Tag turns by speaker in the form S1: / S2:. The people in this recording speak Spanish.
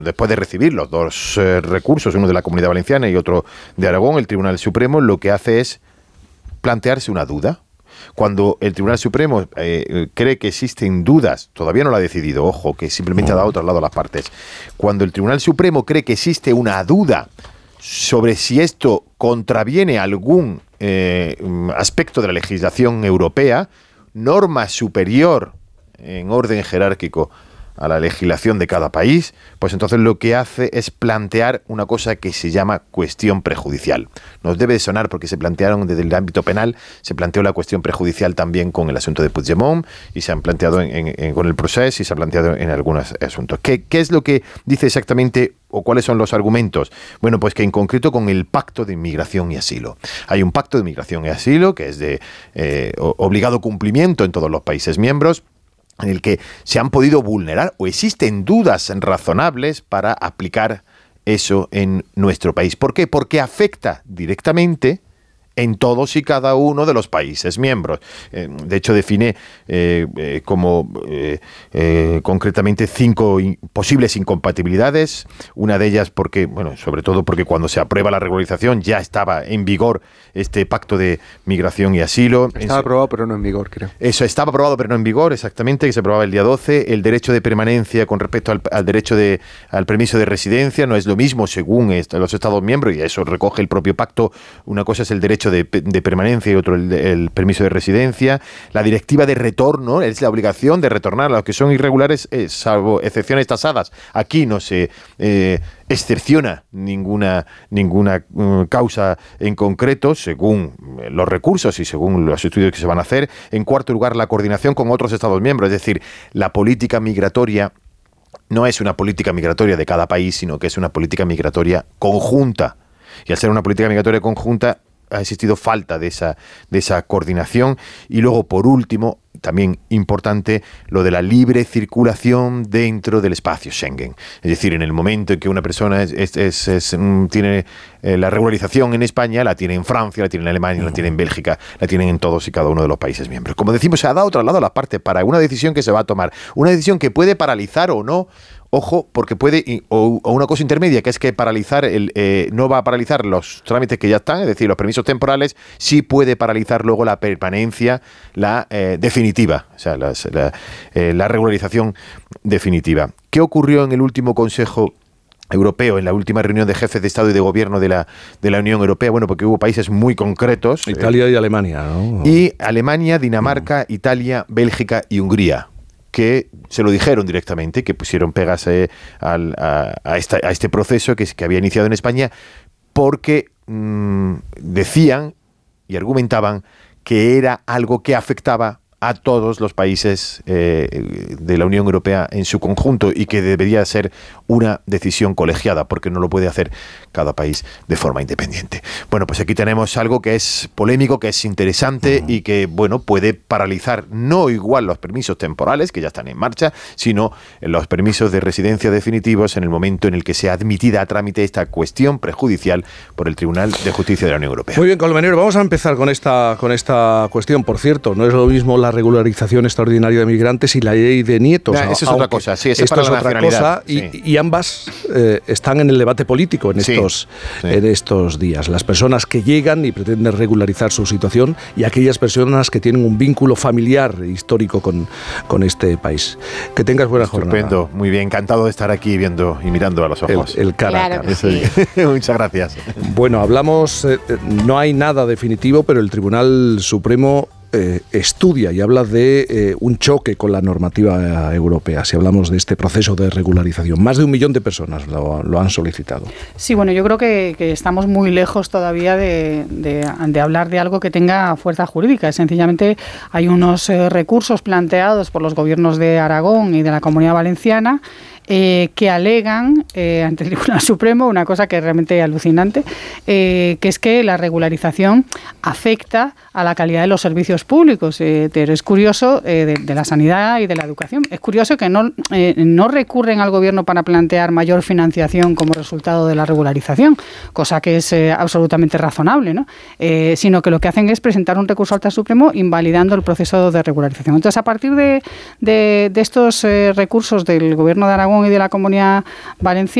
S1: Después de recibir los dos recursos, uno de la Comunidad Valenciana y otro de Aragón, el Tribunal Supremo lo que hace es plantearse una duda. Cuando el Tribunal Supremo cree que existen dudas, todavía no lo ha decidido, ojo, que simplemente ha dado traslado a las partes. Cuando el Tribunal Supremo cree que existe una duda sobre si esto contraviene algún aspecto de la legislación europea, norma superior en orden jerárquico a la legislación de cada país, pues entonces lo que hace es plantear una cosa que se llama cuestión prejudicial. Nos debe de sonar porque se plantearon desde el ámbito penal, se planteó la cuestión prejudicial también con el asunto de Puigdemont y se han planteado con el proceso y se ha planteado en algunos asuntos. ¿Qué es lo que dice exactamente o cuáles son los argumentos? Bueno, pues que en concreto con el Pacto de Inmigración y Asilo. Hay un Pacto de Inmigración y Asilo que es de obligado cumplimiento en todos los países miembros, en el que se han podido vulnerar o existen dudas razonables para aplicar eso en nuestro país. ¿Por qué? Porque afecta directamente en todos y cada uno de los países miembros. De hecho, define concretamente 5 posibles incompatibilidades. Una de ellas porque, bueno, sobre todo porque cuando se aprueba la regularización ya estaba en vigor este Pacto de Migración y Asilo.
S2: Estaba aprobado pero no en vigor, creo. Eso,
S1: estaba aprobado pero no en vigor, exactamente, que se aprobaba el día 12. El derecho de permanencia con respecto al derecho al permiso de residencia no es lo mismo según los Estados miembros, y eso recoge el propio pacto. Una cosa es el derecho de permanencia y otro el permiso de residencia. La directiva de retorno es la obligación de retornar a los que son irregulares, salvo excepciones tasadas. Aquí no se excepciona ninguna causa en concreto, según los recursos y según los estudios que se van a hacer. En cuarto lugar, la coordinación con otros Estados miembros, es decir, la política migratoria no es una política migratoria de cada país, sino que es una política migratoria conjunta. Y al ser una política migratoria conjunta, ha existido falta de esa coordinación. Y luego, por último, también importante, lo de la libre circulación dentro del espacio Schengen. Es decir, en el momento en que una persona tiene la regularización en España, la tiene en Francia, la tiene en Alemania, la tiene en Bélgica, la tienen en todos y cada uno de los países miembros. Como decimos, se ha dado traslado a las partes para una decisión que se va a tomar. Una decisión que puede paralizar o no. Ojo, porque puede, o una cosa intermedia, que es que no va a paralizar los trámites que ya están, es decir, los permisos temporales, sí puede paralizar luego la permanencia, la definitiva, o sea, la regularización definitiva. ¿Qué ocurrió en el último Consejo Europeo, en la última reunión de jefes de Estado y de Gobierno de la Unión Europea? Bueno, porque hubo países muy concretos.
S3: Italia y Alemania, ¿no?
S1: Y Alemania, Dinamarca, Italia, Bélgica y Hungría, que se lo dijeron directamente, que pusieron pegas a este proceso que había iniciado en España, porque decían y argumentaban que era algo que afectaba a todos los países de la Unión Europea en su conjunto y que debería ser una decisión colegiada, porque no lo puede hacer cada país de forma independiente. Bueno, pues aquí tenemos algo que es polémico, que es interesante y que, bueno, puede paralizar no igual los permisos temporales, que ya están en marcha, sino los permisos de residencia definitivos en el momento en el que sea admitida a trámite esta cuestión prejudicial por el Tribunal de Justicia de la Unión Europea.
S3: Muy bien, Colmenero, vamos a empezar con esta cuestión. Por cierto, no es lo mismo la regularización extraordinaria de migrantes y la ley de nietos.
S1: Esa es otra cosa, sí, esa es para la nacionalidad.
S3: Y ambas están en el debate político en estos días. Las personas que llegan y pretenden regularizar su situación y aquellas personas que tienen un vínculo familiar histórico con este país. Que tengas buena jornada.
S1: Estupendo, muy bien, encantado de estar aquí viendo y mirando a los ojos.
S3: El cara.
S4: Claro, sí.
S1: Muchas gracias.
S3: Bueno, hablamos, no hay nada definitivo, pero el Tribunal Supremo estudia y habla de un choque con la normativa europea, si hablamos de este proceso de regularización. Más de 1 millón de personas lo han solicitado.
S4: Sí, bueno, yo creo que estamos muy lejos todavía de hablar de algo que tenga fuerza jurídica. Sencillamente hay unos recursos planteados por los gobiernos de Aragón y de la Comunidad Valenciana que alegan ante el Tribunal Supremo una cosa que es realmente alucinante, que es que la regularización afecta a la calidad de los servicios públicos. Pero es curioso, de la sanidad y de la educación, es curioso que no recurren al gobierno para plantear mayor financiación como resultado de la regularización, cosa que es absolutamente razonable, ¿no? Sino que lo que hacen es presentar un recurso al Supremo invalidando el proceso de regularización. Entonces, a partir de estos recursos del gobierno de Aragón y de la Comunidad Valenciana.